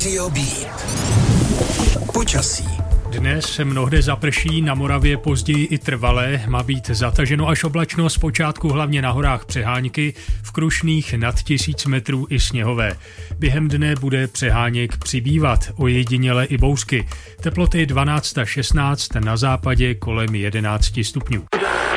Radio Beat. Počasí. Dnes se mnohde zaprší, na Moravě později i trvale, má být zataženo až oblačno, zpočátku hlavně na horách přehánky, v Krušných nad 1000 metrů i sněhové. Během dne bude přeháněk přibývat, ojediněle i bouřky. Teploty 12 až 16, na západě kolem 11 stupňů.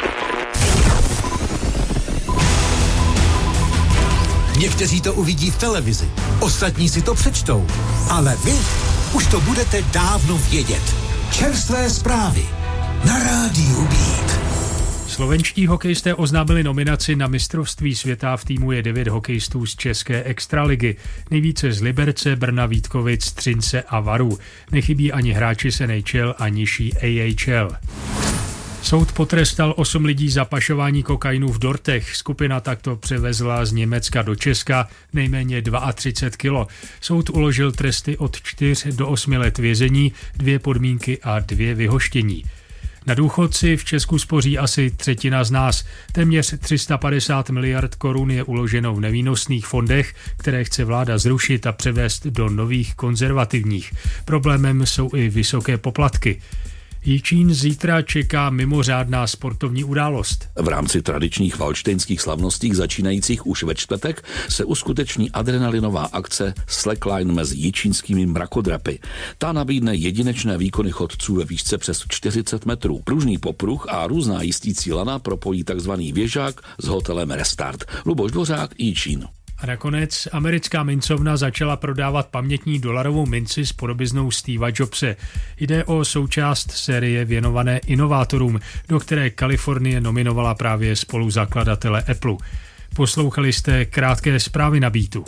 Někteří to uvidí v televizi, ostatní si to přečtou, ale vy už to budete dávno vědět. Čerstvé zprávy na Rádiu Beat. Slovenští hokejisté oznámili nominaci na mistrovství světa, v týmu je 9 hokejistů z české extraligy. Nejvíce z Liberce, Brna, Vítkovic, Třince a Varů. Nechybí ani hráči z NHL a nižší AHL. Soud potrestal 8 lidí za pašování kokainu v dortech. Skupina takto převezla z Německa do Česka nejméně 32 kilo. Soud uložil tresty od 4 do 8 let vězení, 2 podmínky a 2 vyhoštění. Na důchodci v Česku spoří asi třetina z nás. Téměř 350 miliard korun je uloženo v nevýnosných fondech, které chce vláda zrušit a převést do nových konzervativních. Problémem jsou i vysoké poplatky. Jičín zítra čeká mimořádná sportovní událost. V rámci tradičních valštejnských slavností začínajících už ve čtvrtek se uskuteční adrenalinová akce Slackline mezi jičínskými mrakodrapy. Ta nabídne jedinečné výkony chodců ve výšce přes 40 metrů. Pružný popruh a různá jistící lana propojí takzvaný věžák s hotelem Restart. Luboš Dvořák, Jičín. A nakonec americká mincovna začala prodávat pamětní dolarovou minci s podobiznou Steva Jobse. Jde o součást série věnované inovátorům, do které Kalifornie nominovala právě spoluzakladatele Apple. Poslouchali jste krátké zprávy na Beatu.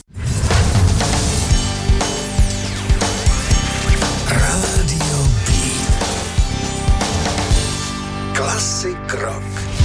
Radio Beat. Classic rock.